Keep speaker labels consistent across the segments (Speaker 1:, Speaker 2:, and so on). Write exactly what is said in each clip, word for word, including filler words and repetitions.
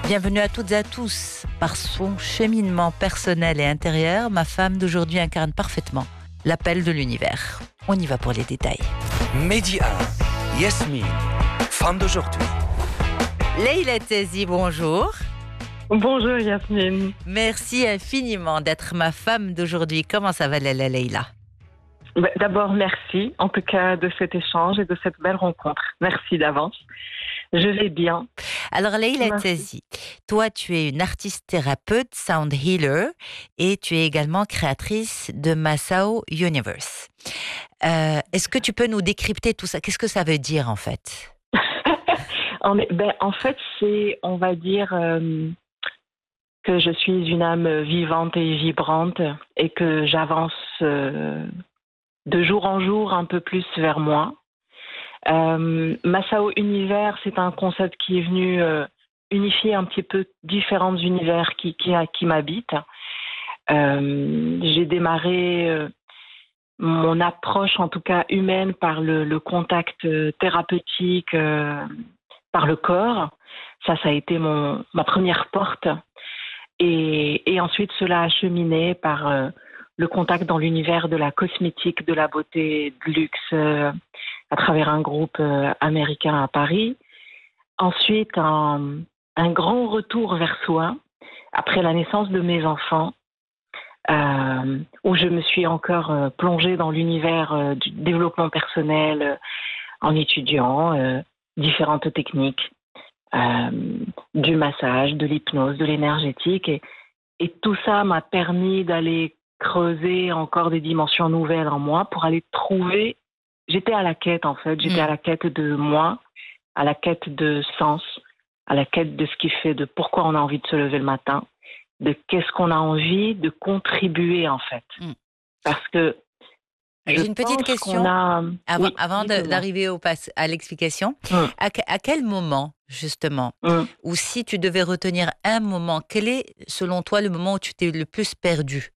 Speaker 1: Bienvenue à toutes et à tous. Par son cheminement personnel et intérieur, ma femme d'aujourd'hui incarne parfaitement l'appel de l'univers. On y va pour les détails.
Speaker 2: Mehdi un, Yasmine, femme d'aujourd'hui.
Speaker 1: Leïla Tezi, bonjour.
Speaker 3: Bonjour Yasmine.
Speaker 1: Merci infiniment d'être ma femme d'aujourd'hui. Comment ça va, Leïla Leïla?
Speaker 3: D'abord, merci en tout cas de cet échange et de cette belle rencontre. Merci d'avance. Je vais bien.
Speaker 1: Alors, Leïla Tezi, toi, tu es une artiste thérapeute, sound healer, et tu es également créatrice de Masao Universe. Euh, est-ce que tu peux nous décrypter tout ça? Qu'est-ce que ça veut dire, en fait?
Speaker 3: en, ben, en fait, c'est, on va dire, euh, que je suis une âme vivante et vibrante et que j'avance euh, de jour en jour un peu plus vers moi. Euh, Masao Univers, c'est un concept qui est venu euh, unifier un petit peu différents univers qui, qui, qui m'habitent. Euh, j'ai démarré euh, mon approche, en tout cas humaine, par le, le contact thérapeutique, euh, par le corps. Ça, ça a été mon, ma première porte. Et, et ensuite, cela a cheminé par euh, le contact dans l'univers de la cosmétique, de la beauté, de luxe, euh, à travers un groupe euh, américain à Paris. Ensuite, un, un grand retour vers soi, après la naissance de mes enfants, euh, où je me suis encore euh, plongée dans l'univers euh, du développement personnel euh, en étudiant euh, différentes techniques, euh, du massage, de l'hypnose, de l'énergétique. Et, et tout ça m'a permis d'aller creuser encore des dimensions nouvelles en moi pour aller trouver. J'étais à la quête, en fait. J'étais mmh. à la quête de moi, à la quête de sens, à la quête de ce qui fait, de pourquoi on a envie de se lever le matin, de qu'est-ce qu'on a envie de contribuer, en fait. Mmh. Parce que
Speaker 1: j'ai une petite question a... avant, oui, avant de, d'arriver au pass, à l'explication. Mmh. À, à quel moment, justement, mmh. ou si tu devais retenir un moment, quel est, selon toi, le moment où tu t'es le plus perdu?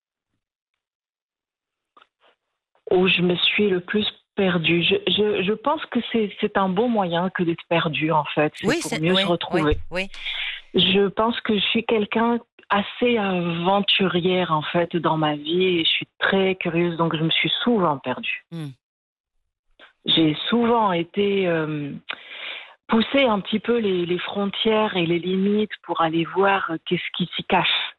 Speaker 3: Où je me suis le plus perdue. Je, je, je pense que c'est, c'est un bon moyen que d'être perdue, en fait. C'est
Speaker 1: oui,
Speaker 3: pour
Speaker 1: c'est,
Speaker 3: mieux
Speaker 1: oui,
Speaker 3: se retrouver.
Speaker 1: Oui, oui.
Speaker 3: Je pense que je suis quelqu'un assez aventurière, en fait, dans ma vie. Et je suis très curieuse, donc je me suis souvent perdue. Mm. J'ai souvent été euh, poussée un petit peu les, les frontières et les limites pour aller voir qu'est-ce qui s'y cache.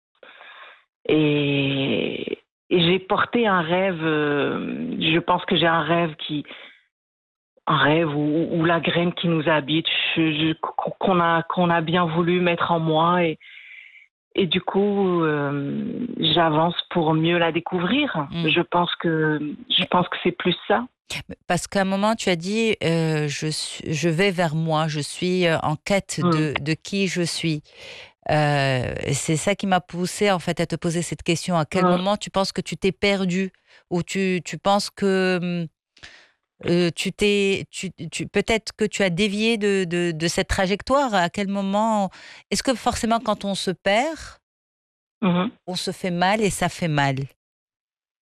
Speaker 3: Et... Et j'ai porté un rêve, euh, je pense que j'ai un rêve qui, un rêve où, où la graine qui nous habite, je, je, qu'on a, qu'on a bien voulu mettre en moi et, et du coup, euh, j'avance pour mieux la découvrir. Mmh. Je pense que, je pense que c'est plus ça.
Speaker 1: Parce qu'à un moment, tu as dit, euh, je, je vais vers moi, je suis en quête mmh. de, de qui je suis. Euh, c'est ça qui m'a poussée en fait à te poser cette question. À quel mmh. moment tu penses que tu t'es perdue ou tu, tu penses que euh, tu t'es, tu, tu, peut-être que tu as dévié de, de, de cette trajectoire. À quel moment? Est-ce que forcément quand on se perd, mmh. on se fait mal et ça fait mal?